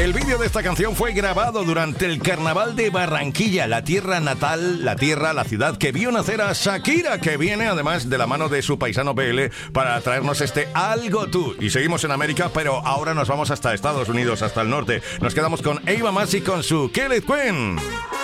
El vídeo de esta canción fue grabado durante el Carnaval de Barranquilla, la tierra natal, la ciudad que vio nacer a Shakira, que viene además de la mano de su paisano PL para traernos este Algo Tú. Y seguimos en América, pero ahora nos vamos hasta Estados Unidos, hasta el norte. Nos quedamos con Ava Max y con su Kill It Queen.